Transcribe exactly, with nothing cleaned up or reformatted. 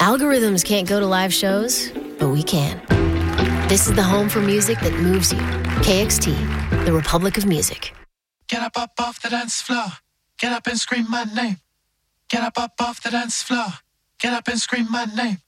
Algorithms can't go to live shows, but we can. This is the home for music that moves you. K X T, the Republic of Music. Get up, up off the dance floor. Get up and scream my name. Get up, up off the dance floor. Get up and scream my name.